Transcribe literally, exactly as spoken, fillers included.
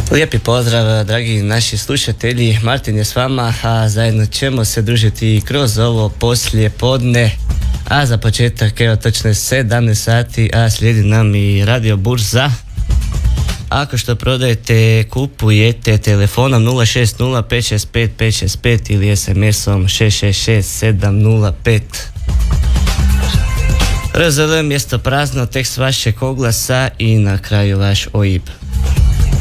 Lijepi pozdrav, dragi naši slušatelji. Martin je s vama, a zajedno ćemo se družiti kroz ovo poslije podne. A za početak, evo, točno je sedamnaest sati, a slijedi nam i Radio Burza. Ako što prodajete, kupujete telefonom nula šest nula pet šest pet pet šest pet ili es em esom šest šest šest sedam nula pet. R Z L mjesto prazno, tekst vašeg oglasa i na kraju vaš O I B.